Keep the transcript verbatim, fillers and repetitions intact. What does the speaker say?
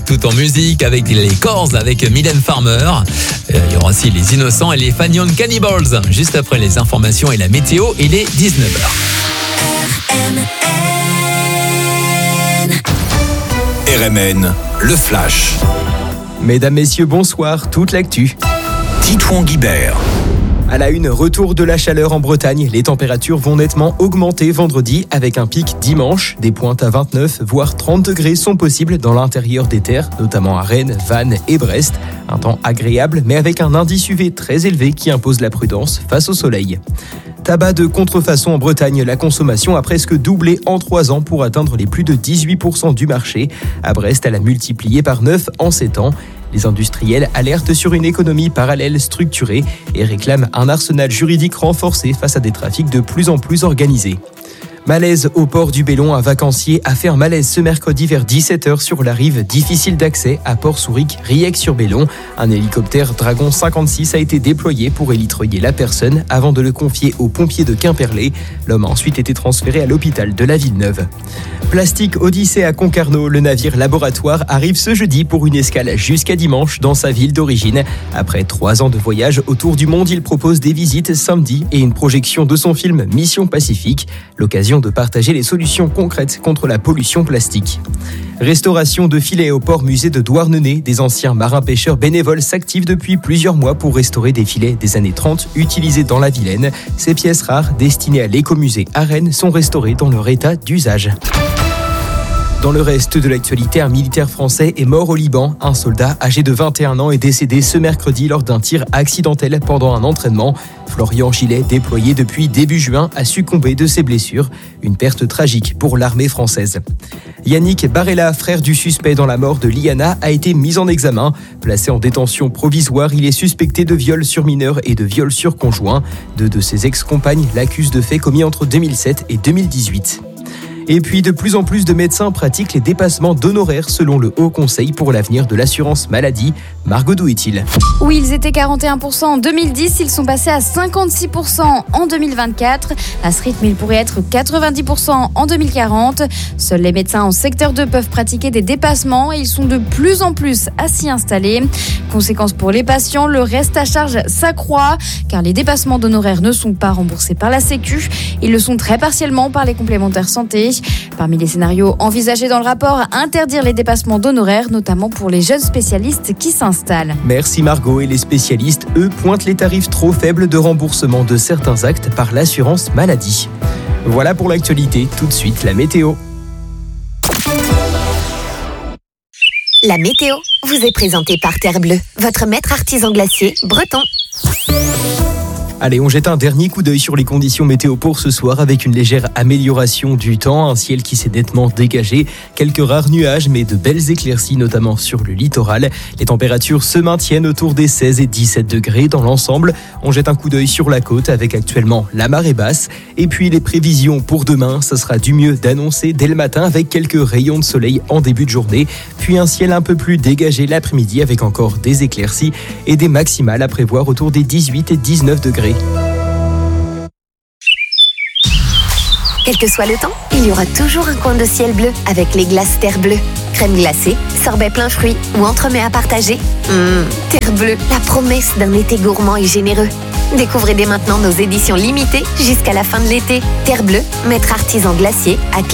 tout en musique avec les Corrs, avec Mylène Farmer. Euh, il y aura aussi les Innocents et les Fanion Cannibals. Juste après les informations et la météo, il est dix-neuf heures. R M N, le flash. Mesdames, messieurs, bonsoir, toute l'actu. Titouan Guibert. À la une, retour de la chaleur en Bretagne. Les températures vont nettement augmenter vendredi avec un pic dimanche. Des pointes à vingt-neuf voire trente degrés sont possibles dans l'intérieur des terres, notamment à Rennes, Vannes et Brest. Un temps agréable, mais avec un indice U V très élevé qui impose la prudence face au soleil. Tabac de contrefaçon en Bretagne, la consommation a presque doublé en trois ans pour atteindre les plus de dix-huit pour cent du marché. À Brest, elle a multiplié par neuf en sept ans. Les industriels alertent sur une économie parallèle structurée et réclament un arsenal juridique renforcé face à des trafics de plus en plus organisés. Malaise au port du Bélon, un vacancier a fait un malaise ce mercredi vers dix-sept heures sur la rive difficile d'accès à Port-Souric, Riec-sur-Bélon. Un hélicoptère Dragon cinquante-six a été déployé pour élitreiller la personne avant de le confier aux pompiers de Quimperlé. L'homme a ensuite été transféré à l'hôpital de la Villeneuve. Plastique Odyssée à Concarneau, le navire laboratoire arrive ce jeudi pour une escale jusqu'à dimanche dans sa ville d'origine. Après trois ans de voyage autour du monde, il propose des visites samedi et une projection de son film Mission Pacifique. L'occasion de partager les solutions concrètes contre la pollution plastique. Restauration de filets au port musée de Douarnenez. Des anciens marins-pêcheurs bénévoles s'activent depuis plusieurs mois pour restaurer des filets des années trente utilisés dans la Vilaine. Ces pièces rares destinées à l'écomusée à Rennes sont restaurées dans leur état d'usage. Dans le reste de l'actualité, un militaire français est mort au Liban. Un soldat âgé de vingt et un ans est décédé ce mercredi lors d'un tir accidentel pendant un entraînement. Florian Gillet, déployé depuis début juin, a succombé de ses blessures. Une perte tragique pour l'armée française. Yannick Barella, frère du suspect dans la mort de Liana, a été mis en examen. Placé en détention provisoire, il est suspecté de viol sur mineur et de viol sur conjoint. Deux de ses ex-compagnes l'accusent de faits commis entre deux mille sept et deux mille dix-huit. Et puis, de plus en plus de médecins pratiquent les dépassements d'honoraires selon le Haut Conseil pour l'avenir de l'assurance maladie. Margot Douetil. Oui, ils étaient quarante et un pour cent en deux mille dix, ils sont passés à cinquante-six pour cent en deux mille vingt-quatre. À ce rythme, ils pourraient être quatre-vingt-dix pour cent en deux mille quarante. Seuls les médecins en secteur deux peuvent pratiquer des dépassements et ils sont de plus en plus à s'y installer. Conséquence pour les patients, le reste à charge s'accroît car les dépassements d'honoraires ne sont pas remboursés par la Sécu. Ils le sont très partiellement par les complémentaires santé. Parmi les scénarios envisagés dans le rapport, interdire les dépassements d'honoraires, notamment pour les jeunes spécialistes qui s'installent. Merci Margot. Et les spécialistes, eux, pointent les tarifs trop faibles de remboursement de certains actes par l'assurance maladie. Voilà pour l'actualité. Tout de suite, la météo. La météo vous est présentée par Terre Bleue, votre maître artisan glacier breton. Allez, on jette un dernier coup d'œil sur les conditions météo pour ce soir avec une légère amélioration du temps, un ciel qui s'est nettement dégagé, quelques rares nuages mais de belles éclaircies notamment sur le littoral. Les températures se maintiennent autour des seize et dix-sept degrés dans l'ensemble. On jette un coup d'œil sur la côte avec actuellement la marée basse. Et puis les prévisions pour demain, ça sera du mieux d'annoncer dès le matin avec quelques rayons de soleil en début de journée, puis un ciel un peu plus dégagé l'après-midi avec encore des éclaircies et des maximales à prévoir autour des dix-huit et dix-neuf degrés. Quel que soit le temps, il y aura toujours un coin de ciel bleu avec les glaces Terre Bleue. Crème glacée, sorbet plein fruits ou entremets à partager. Mmh, Terre Bleue, la promesse d'un été gourmand et généreux. Découvrez dès maintenant nos éditions limitées jusqu'à la fin de l'été. Terre Bleue, maître artisan glacier à